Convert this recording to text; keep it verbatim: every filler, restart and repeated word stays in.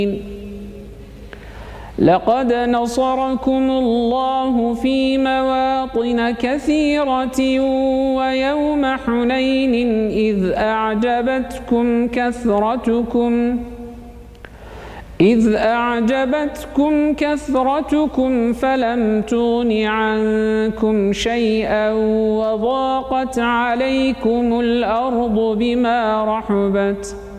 لقد نصركم الله في مواطن كثيرة ويوم حنين إذ أعجبتكم كثرتكم إذ أعجبتكم كثرتكم فلم تغن عنكم شيئا وضاقت عليكم الأرض بما رحبت